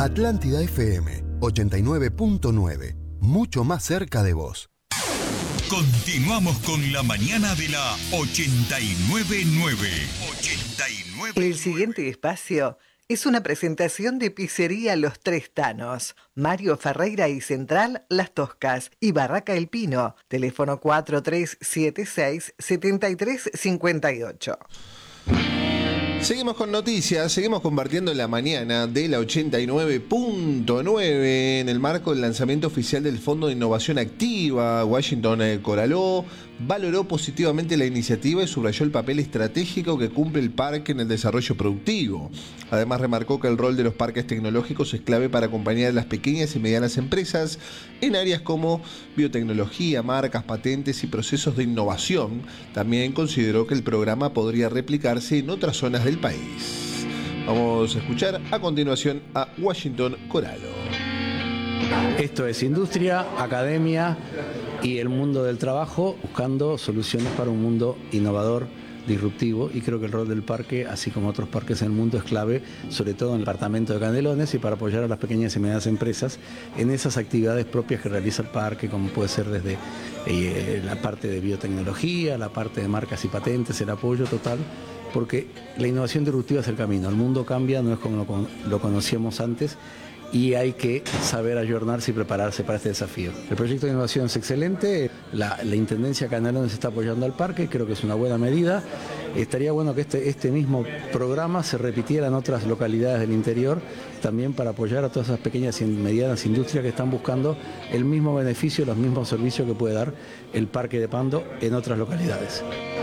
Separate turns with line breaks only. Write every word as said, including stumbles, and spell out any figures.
Atlántida F M ochenta y nueve punto nueve. Mucho más cerca de vos.
Continuamos con la mañana de la ochenta y nueve punto nueve. ochenta y nueve punto nueve.
El siguiente espacio es una presentación de Pizzería Los Tres Tanos, Mario Ferreira y Central Las Toscas y Barraca El Pino. Teléfono cuatro tres siete seis, siete tres cinco ocho.
Seguimos con noticias, seguimos compartiendo la mañana de la ochenta y nueve punto nueve en el marco del lanzamiento oficial del Fondo de Innovación Activa. Washington Coraló valoró positivamente la iniciativa y subrayó el papel estratégico que cumple el parque en el desarrollo productivo. Además, remarcó que el rol de los parques tecnológicos es clave para acompañar a las pequeñas y medianas empresas en áreas como biotecnología, marcas, patentes y procesos de innovación. También consideró que el programa podría replicarse en otras zonas del país. Vamos a escuchar a continuación a Washington Coraló.
Esto es industria, academia y el mundo del trabajo buscando soluciones para un mundo innovador, disruptivo, y creo que el rol del parque, así como otros parques en el mundo, es clave, sobre todo en el departamento de Canelones, y para apoyar a las pequeñas y medianas empresas en esas actividades propias que realiza el parque, como puede ser desde eh, la parte de biotecnología, la parte de marcas y patentes, el apoyo total, porque la innovación disruptiva es el camino. El mundo cambia, no es como lo, lo conocíamos antes, y hay que saber ayornarse y prepararse para este desafío. El proyecto de innovación es excelente, la, la Intendencia Canelones está apoyando al parque, creo que es una buena medida. Estaría bueno que este, este mismo programa se repitiera en otras localidades del interior, también para apoyar a todas esas pequeñas y medianas industrias que están buscando el mismo beneficio, los mismos servicios que puede dar el Parque de Pando en otras localidades.